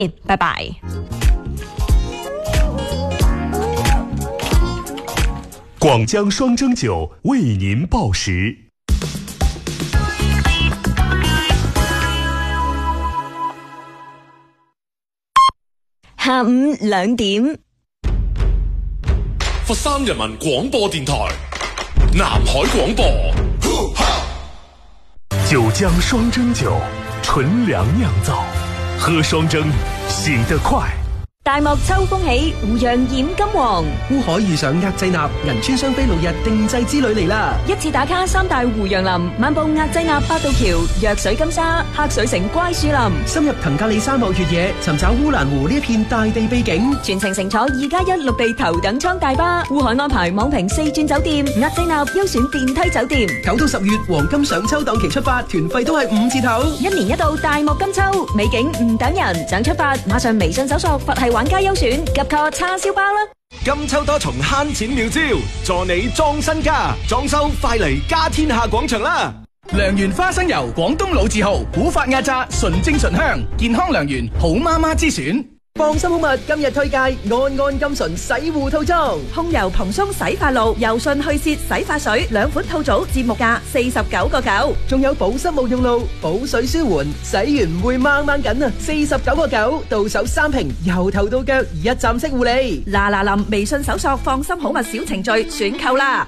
拜拜。 广江双蒸酒为您报时。 下午2點， 佛山人民廣播電台南海廣播。 九江雙蒸酒，純糧釀造，喝雙蒸醒得快。 大漠秋風起，湖洋染金黃。 烏海遇上額濟納銀川雙飛6日定製之旅嚟啦！ 一次打卡3大湖洋林，漫步額濟納8道橋、藥水金沙、黑水城乖樹林， 深入騰格里沙漠越野，尋找烏蘭湖呢一片大地秘境。 全程乘坐2+1陸地頭等艙大巴，烏海安排網評4轉酒店，額濟納優選電梯酒店。 9到10月黃金上秋檔期出發，團費都係5折頭。 一年一度大漠金秋，美景唔等人，想出發馬上微信搜索佛系玩家優選，急 call 叉燒包啦！ 金秋多重慳錢妙招，助你裝身家，裝修快嚟家天下廣場啦！ 良緣花生油，廣東老字號，古法壓榨，純正純香，健康良緣，好媽媽之選。 放心好物今日推介安安金純洗護套裝， 控油蓬鬆洗髮露，柔順去屑洗髮水，2款套組，節目價49.9， 仲有保濕沐浴露，補水舒緩，洗完唔會掹掹緊啊！49.9，到手3瓶，由頭到腳一站式護理。 嗱臨微信搜索放心好物小程序選購啦。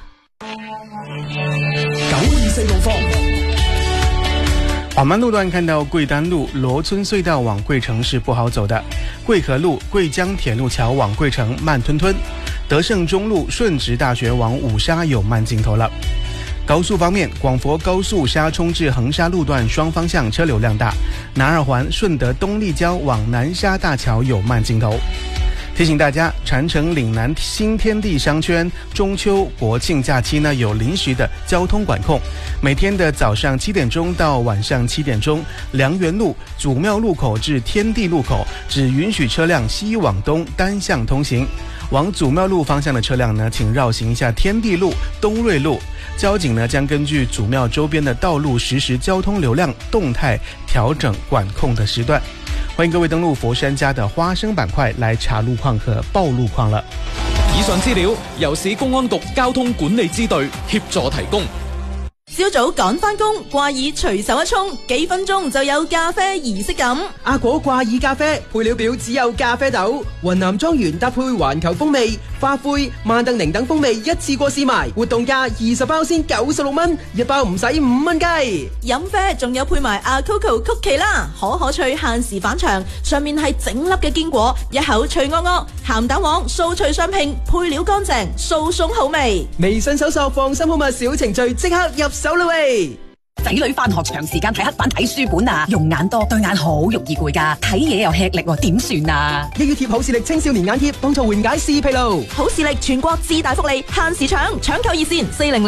924路況。 缓慢路段看到贵丹路罗村隧道往贵城是不好走的，贵河路贵江铁路桥往贵城慢吞吞，德胜中路顺直大学往五沙有慢镜头了。高速方面，广佛高速沙冲至横沙路段双方向车流量大，南二环顺德东立交往南沙大桥有慢镜头。提醒大家，禅城岭南新天地商圈中秋国庆假期呢有临时的交通管控，每天的早上7点钟到晚上7点钟，良园路祖庙路口至天地路口只允许车辆西往东单向通行，往祖庙路方向的车辆呢，请绕行一下天地路、东瑞路。交警呢将根据祖庙周边的道路实时交通流量动态调整管控的时段。歡迎各位登錄佛山家的花生板塊來查路況和報路況了。 以上資料由市公安局交通管理支隊協助提供。 朝早趕返工，掛耳隨手一沖，幾分鐘就有咖啡儀式感。 阿果掛耳咖啡配料表只有咖啡豆、雲南莊園搭配環球風味、花灰、曼登寧等風味一次過試埋，活動價20包先96蚊，一包唔使5蚊雞。 飲啡仲有配埋阿 Coco 曲奇啦，可脆限時返場，上面係整粒嘅堅果，一口脆噏噏，鹹蛋黃酥脆相拼，配料乾淨，酥鬆好味。 微信搜索放心好物小程序，即刻入手啦喂！ 仔女返學長時間睇黑板睇書本啊，用眼多對眼好容易攰㗎，睇嘢又吃力喎，點算啊？ 一月貼好視力青少年眼貼，幫助緩解視疲勞。 好視力全國自大福利，限時搶購熱線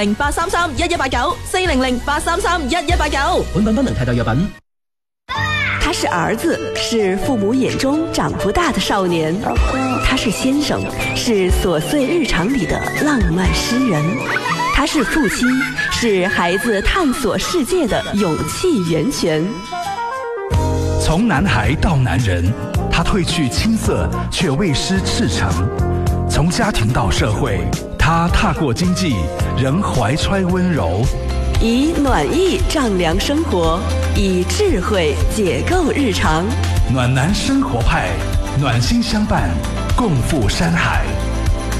400-833-1189，400-833-1189。 本品不能替代藥品。 他是兒子，是父母眼中長不大的少年；他是先生，是瑣碎日常裡的浪漫詩人；他是父親，是孩子探索世界的勇氣源泉。 從男孩到男人，他褪去青澀，卻未失赤誠；從家庭到社會，他踏過經濟，仍懷揣溫柔。 以暖意丈量生活，以智慧解構日常。 暖男生活派，暖心相伴，共赴山海。